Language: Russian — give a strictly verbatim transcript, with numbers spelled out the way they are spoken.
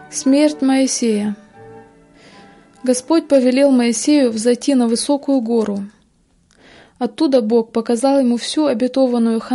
Смерть Моисея. Господь повелел Моисею взойти на высокую гору. Оттуда Бог показал ему всю обетованную